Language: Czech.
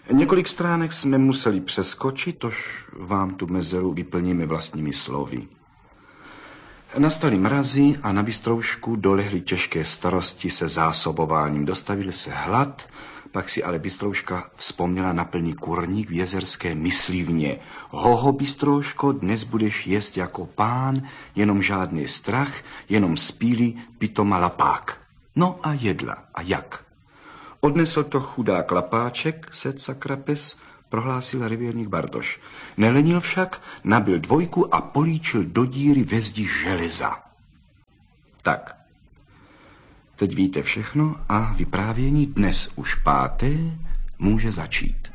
Několik stránek jsme museli přeskočit, tož vám tu mezeru vyplníme vlastními slovy. Nastaly mrazy a na Bystroušku dolehly těžké starosti se zásobováním. Dostavil se hlad, pak si ale Bystrouška vzpomněla na plný kurník v jezerské myslivně. Hoho, Bystrouško, dnes budeš jíst jako pán, jenom žádný strach, jenom spílí pitoma lapák. No a jedla. A jak? Odnesl to chudák lapáček, set sakrapes, prohlásil revírník Bartoš. Nelenil však, nabil 2 a políčil do díry ve zdi železa. Tak, teď víte všechno a vyprávění dnes už 5. může začít.